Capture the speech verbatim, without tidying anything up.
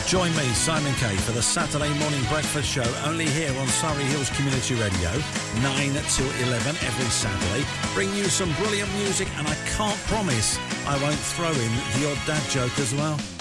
Join me, Simon Kay, for the Saturday morning breakfast show, only here on Surrey Hills Community Radio, nine till eleven every Saturday. Bring you some brilliant music, and I can't promise I won't throw in the odd dad joke as well.